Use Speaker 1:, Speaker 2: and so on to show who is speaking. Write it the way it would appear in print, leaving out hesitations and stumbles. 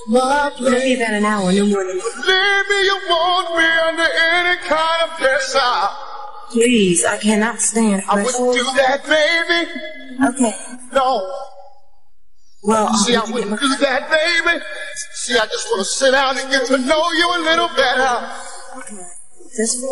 Speaker 1: It'll be about an hour, no more than that.
Speaker 2: Baby, you won't be under any kind of pressure.
Speaker 1: Please, I cannot stand pressure.
Speaker 2: I wouldn't do that, baby.
Speaker 1: Okay.
Speaker 2: No.
Speaker 1: Well,
Speaker 2: see, I wouldn't do that, baby. See, I just want to sit down and get to know you a little better.
Speaker 1: Okay. Just